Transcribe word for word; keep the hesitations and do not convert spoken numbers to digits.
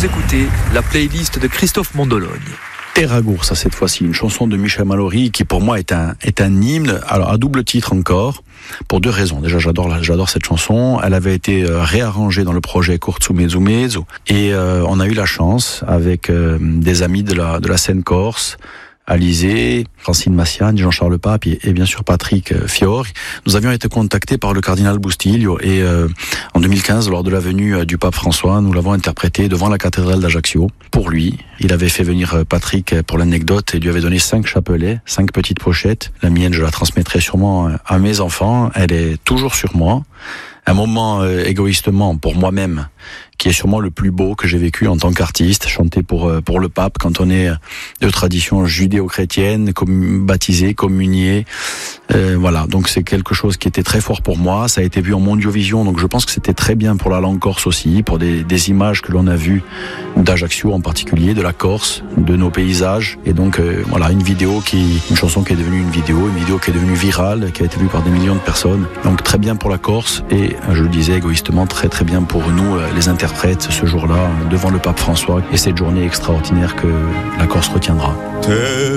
Vous écoutez la playlist de Christophe Mondologne. Terragour, ça cette fois-ci, une chanson de Michel Mallory qui pour moi est un, est un hymne, alors à double titre encore, pour deux raisons. Déjà, j'adore, j'adore cette chanson. Elle avait été euh, réarrangée dans le projet Corso Mezzo Mezzo et euh, on a eu la chance avec euh, des amis de la, de la scène corse, Alizé, Francine Massiane, Jean-Charles Pape et, et bien sûr Patrick Fiori. Nous avions été contactés par le cardinal Bustillo et euh, en deux mille quinze, lors de la venue du pape François, nous l'avons interprété devant la cathédrale d'Ajaccio. Pour lui, il avait fait venir Patrick pour l'anecdote et lui avait donné cinq chapelets, cinq petites pochettes. La mienne, je la transmettrai sûrement à mes enfants. Elle est toujours sur moi. Un moment euh, égoïstement pour moi-même, qui est sûrement le plus beau que j'ai vécu en tant qu'artiste, chanter pour euh, pour le pape quand on est de tradition judéo-chrétienne, comme baptisé, communié. Euh, voilà, donc c'est quelque chose qui était très fort pour moi. Ça a été vu en Mondiovision, donc je pense que c'était très bien pour la langue corse aussi, pour des, des images que l'on a vues d'Ajaccio en particulier, de la Corse, de nos paysages. Et donc euh, voilà, une vidéo qui, une chanson qui est devenue une vidéo, une vidéo qui est devenue virale, qui a été vue par des millions de personnes. Donc très bien pour la Corse et je le disais égoïstement, très très bien pour nous les interprètes ce jour-là devant le pape François et cette journée extraordinaire que la Corse retiendra.